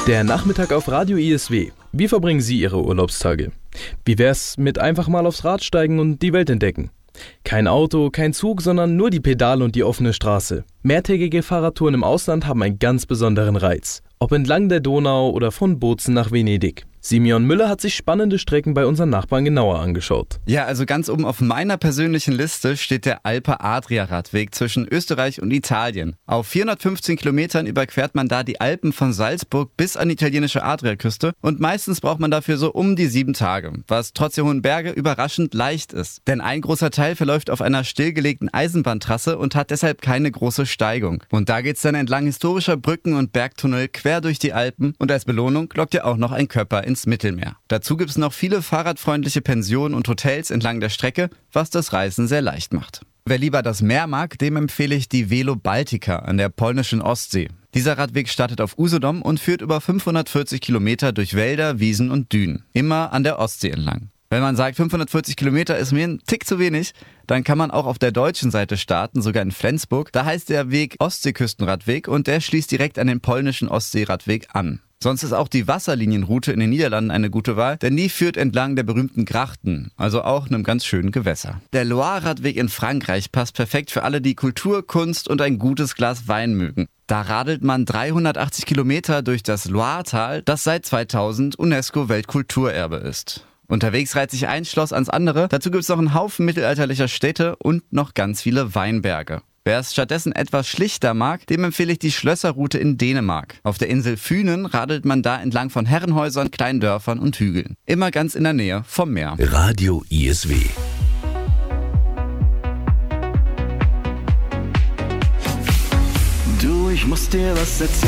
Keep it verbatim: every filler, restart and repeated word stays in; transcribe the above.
Der Nachmittag auf Radio I S W. Wie verbringen Sie Ihre Urlaubstage? Wie wär's mit einfach mal aufs Rad steigen und die Welt entdecken? Kein Auto, kein Zug, sondern nur die Pedale und die offene Straße. Mehrtägige Fahrradtouren im Ausland haben einen ganz besonderen Reiz. Ob entlang der Donau oder von Bozen nach Venedig. Simeon Müller hat sich spannende Strecken bei unseren Nachbarn genauer angeschaut. Ja, also ganz oben auf meiner persönlichen Liste steht der Alpe Adria Radweg zwischen Österreich und Italien. Auf vierhundertfünfzehn Kilometern überquert man da die Alpen von Salzburg bis an die italienische Adriaküste und meistens braucht man dafür so um die sieben Tage, was trotz der hohen Berge überraschend leicht ist. Denn ein großer Teil verläuft auf einer stillgelegten Eisenbahntrasse und hat deshalb keine große Steigung. Und da geht's dann entlang historischer Brücken und Bergtunnel quer durch die Alpen und als Belohnung lockt ja auch noch ein Körper ins Mittelmeer. Dazu gibt es noch viele fahrradfreundliche Pensionen und Hotels entlang der Strecke, was das Reisen sehr leicht macht. Wer lieber das Meer mag, dem empfehle ich die Velo Baltica an der polnischen Ostsee. Dieser Radweg startet auf Usedom und führt über fünfhundertvierzig Kilometer durch Wälder, Wiesen und Dünen, immer an der Ostsee entlang. Wenn man sagt, fünfhundertvierzig Kilometer ist mir ein Tick zu wenig, dann kann man auch auf der deutschen Seite starten, sogar in Flensburg. Da heißt der Weg Ostseeküstenradweg und der schließt direkt an den polnischen Ostseeradweg an. Sonst ist auch die Wasserlinienroute in den Niederlanden eine gute Wahl, denn die führt entlang der berühmten Grachten, also auch einem ganz schönen Gewässer. Der Loire-Radweg in Frankreich passt perfekt für alle, die Kultur, Kunst und ein gutes Glas Wein mögen. Da radelt man dreihundertachtzig Kilometer durch das Loiretal, das seit zweitausend UNESCO-Weltkulturerbe ist. Unterwegs reiht sich ein Schloss ans andere, dazu gibt es noch einen Haufen mittelalterlicher Städte und noch ganz viele Weinberge. Wer es stattdessen etwas schlichter mag, dem empfehle ich die Schlösserroute in Dänemark. Auf der Insel Fünen radelt man da entlang von Herrenhäusern, kleinen Dörfern und Hügeln. Immer ganz in der Nähe vom Meer. Radio I S W. Du, ich muss dir was erzählen.